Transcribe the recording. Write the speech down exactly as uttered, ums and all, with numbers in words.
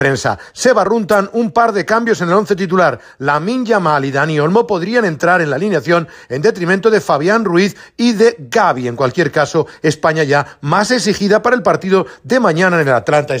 Prensa. Se barruntan un par de cambios en el once titular. Lamine Yamal y Dani Olmo podrían entrar en la alineación en detrimento de Fabián Ruiz y de Gavi. En cualquier caso, España ya más exigida para el partido de mañana en el Atlanta.